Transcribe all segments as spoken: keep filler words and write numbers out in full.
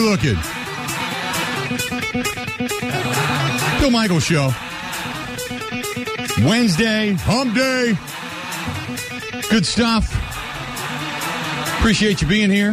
looking? Bill Michaels Show. Wednesday, hump day. Good stuff. Appreciate you being here.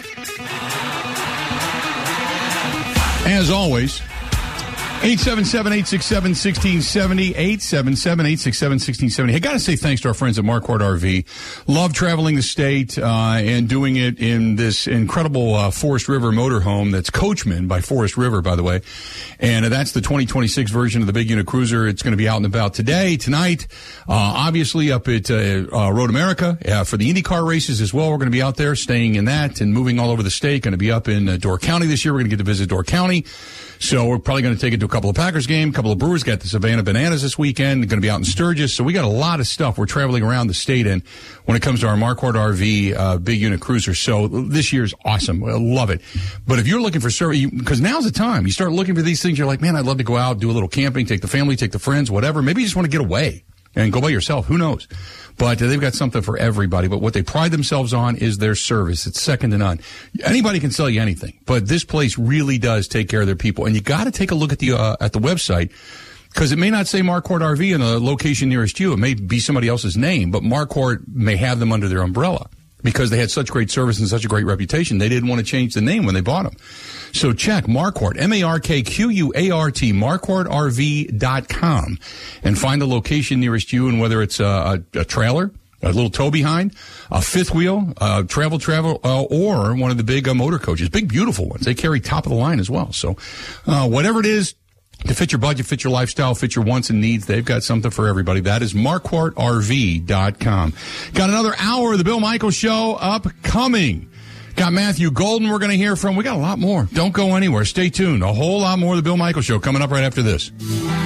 As always, eight seven seven, eight six seven, one six seven zero, eight seven seven, eight six seven, one six seven zero. Hey, got to say thanks to our friends at Marquardt R V. Love traveling the state uh, and doing it in this incredible uh, Forest River motorhome that's Coachman by Forest River, by the way. And uh, that's the twenty twenty-six version of the big unit cruiser. It's going to be out and about today, tonight, uh, obviously up at uh, uh, Road America uh, for the IndyCar races as well. We're going to be out there staying in that and moving all over the state. Going to be up in uh, Door County this year. We're going to get to visit Door County. So we're probably going to take it to a couple of Packers games, a couple of Brewers. Got the Savannah Bananas this weekend. Going to be out in Sturgis. So we got a lot of stuff we're traveling around the state in when it comes to our Marquardt R V uh, big unit cruiser. So this year's awesome. I love it. But if you're looking for service, because now's the time. You start looking for these things. You're like, man, I'd love to go out, do a little camping, take the family, take the friends, whatever. Maybe you just want to get away and go by yourself. Who knows? But uh, they've got something for everybody. But what they pride themselves on is their service. It's second to none. Anybody can sell you anything, but this place really does take care of their people. And you got to take a look at the uh, at the website, because it may not say Marquardt R V in the location nearest you. It may be somebody else's name, but Marquardt may have them under their umbrella because they had such great service and such a great reputation. They didn't want to change the name when they bought them. So check Marquardt, M A R K Q U A R T, Marquardt R V dot com, and find the location nearest you, and whether it's a, a, a trailer, a little tow behind, a fifth wheel, uh, travel, travel, uh, or one of the big uh, motor coaches, big, beautiful ones. They carry top of the line as well. So uh, whatever it is, to fit your budget, fit your lifestyle, fit your wants and needs, they've got something for everybody. That is Marquardt R V dot com. Got another hour of the Bill Michaels Show upcoming. Got Matthew Golden we're going to hear from. We got a lot more. Don't go anywhere. Stay tuned. A whole lot more of the Bill Michaels Show coming up right after this.